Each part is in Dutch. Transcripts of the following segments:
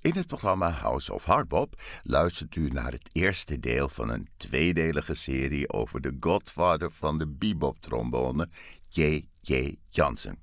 In het programma House of Hardbop luistert u naar het eerste deel van een tweedelige serie over de godfather van de bebop-trombone, J.J. Johnson.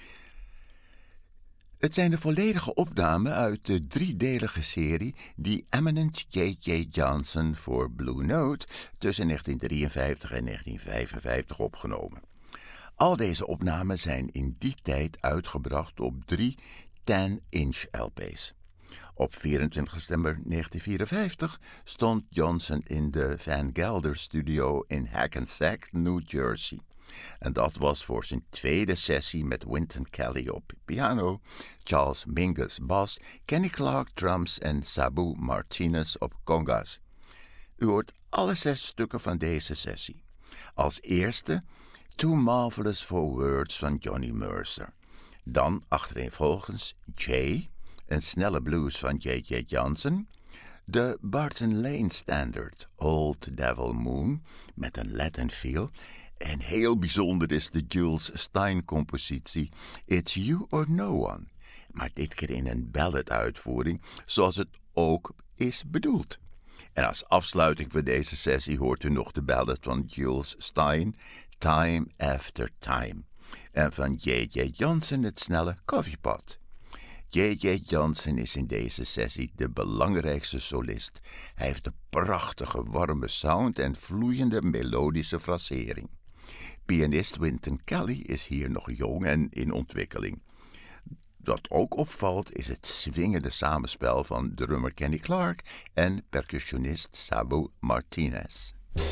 Het zijn de volledige opnamen uit de driedelige serie die Eminent J.J. Johnson voor Blue Note tussen 1953 en 1955 opgenomen. Al deze opnamen zijn in die tijd uitgebracht op 3 10-inch LP's. Op 24 september 1954 stond Johnson in de Van Gelder Studio in Hackensack, New Jersey. En dat was voor zijn tweede sessie met Wynton Kelly op piano, Charles Mingus bas, Kenny Clarke drums en Sabu Martinez op congas. U hoort alle 6 stukken van deze sessie. Als eerste Too Marvelous for Words van Johnny Mercer. Dan achtereenvolgens Jay, een snelle blues van J.J. Johnson. De Barton Lane Standard, Old Devil Moon, met een Latin feel. En heel bijzonder is de Jules Stein-compositie It's You or No One. Maar dit keer in een ballad-uitvoering, zoals het ook is bedoeld. En als afsluiting voor deze sessie hoort u nog de ballad van Jules Stein, Time After Time. En van J.J. Johnson het snelle Coffee Pot. J.J. Johnson is in deze sessie de belangrijkste solist. Hij heeft een prachtige warme sound en vloeiende melodische frasering. Pianist Wynton Kelly is hier nog jong en in ontwikkeling. Wat ook opvalt is het swingende samenspel van drummer Kenny Clarke en percussionist Sabu Martinez.